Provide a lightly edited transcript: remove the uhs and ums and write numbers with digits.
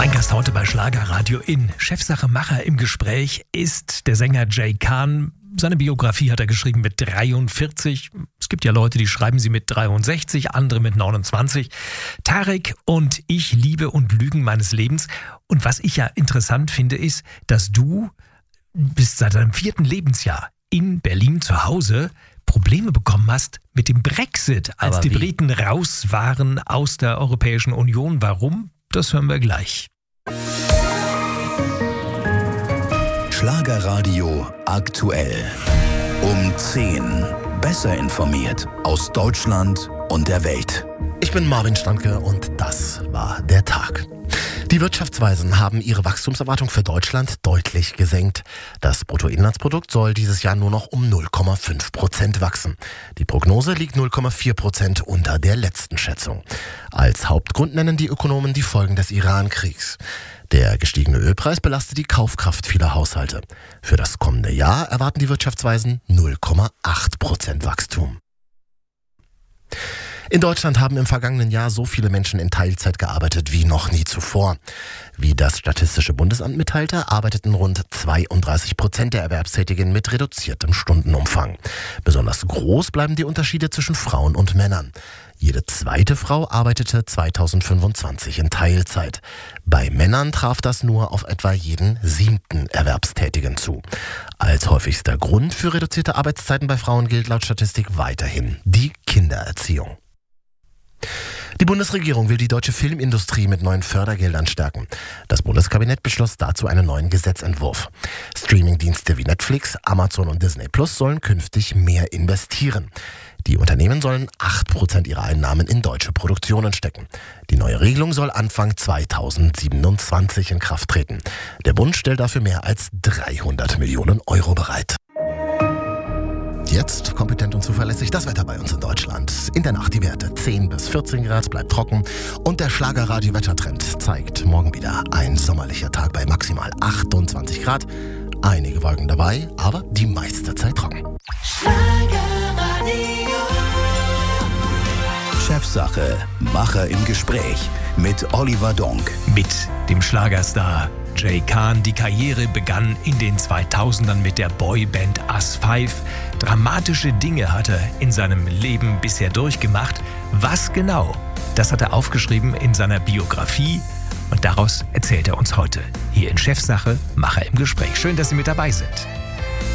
Mein Gast heute bei Schlagerradio in Chefsache Macher im Gespräch ist der Sänger Jay Khan. Seine Biografie hat er geschrieben mit 43. Es gibt ja Leute, die schreiben sie mit 63, andere mit 29. Tarek und ich, Liebe und Lügen meines Lebens. Und was ich ja interessant finde, ist, dass du bist seit deinem 4. Lebensjahr in Berlin zu Hause Probleme bekommen hast mit dem Brexit, als die Briten raus waren aus der Europäischen Union. Warum? Das hören wir gleich. Schlagerradio aktuell. Um 10. Besser informiert aus Deutschland und der Welt. Ich bin Marvin Standke und das war der Tag. Die Wirtschaftsweisen haben ihre Wachstumserwartung für Deutschland deutlich gesenkt. Das Bruttoinlandsprodukt soll dieses Jahr nur noch um 0,5% wachsen. Die Prognose liegt 0,4% unter der letzten Schätzung. Als Hauptgrund nennen die Ökonomen die Folgen des Iran-Kriegs. Der gestiegene Ölpreis belastet die Kaufkraft vieler Haushalte. Für das kommende Jahr erwarten die Wirtschaftsweisen 0,8% Wachstum. In Deutschland haben im vergangenen Jahr so viele Menschen in Teilzeit gearbeitet wie noch nie zuvor. Wie das Statistische Bundesamt mitteilte, arbeiteten rund 32% der Erwerbstätigen mit reduziertem Stundenumfang. Besonders groß bleiben die Unterschiede zwischen Frauen und Männern. Jede zweite Frau arbeitete 2025 in Teilzeit. Bei Männern traf das nur auf etwa jeden 7. Erwerbstätigen zu. Als häufigster Grund für reduzierte Arbeitszeiten bei Frauen gilt laut Statistik weiterhin die Kindererziehung. Die Bundesregierung will die deutsche Filmindustrie mit neuen Fördergeldern stärken. Das Bundeskabinett beschloss dazu einen neuen Gesetzentwurf. Streamingdienste wie Netflix, Amazon und Disney Plus sollen künftig mehr investieren. Die Unternehmen sollen 8% ihrer Einnahmen in deutsche Produktionen stecken. Die neue Regelung soll Anfang 2027 in Kraft treten. Der Bund stellt dafür mehr als 300 Millionen Euro bereit. Jetzt kompetent und zuverlässig das Wetter bei uns in Deutschland. In der Nacht die Werte 10 bis 14 Grad, bleibt trocken. Und der Schlagerradio-Wettertrend zeigt morgen wieder ein sommerlicher Tag bei maximal 28 Grad. Einige Wolken dabei, aber die meiste Zeit trocken. Chefsache Macher im Gespräch mit Oliver Donk. Mit dem Schlagerstar Jay Khan. Die Karriere begann in den 2000ern mit der Boyband Us 5. Dramatische Dinge hat er in seinem Leben bisher durchgemacht. Was genau? Das hat er aufgeschrieben in seiner Biografie und daraus erzählt er uns heute. Hier in Chefsache Macher im Gespräch. Schön, dass Sie mit dabei sind.